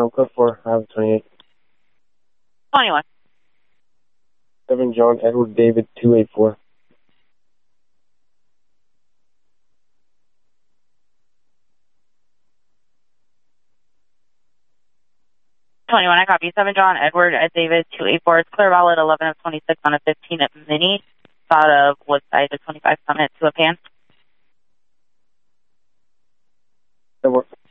Final code 4, I have 28. 21. 7 John Edward David 284. I copy. 7 John Edward at David 284. It's clear valid 11 of 26 on a 15 at Mini. Thought of Woodside to 25 Summit to a pan. That works.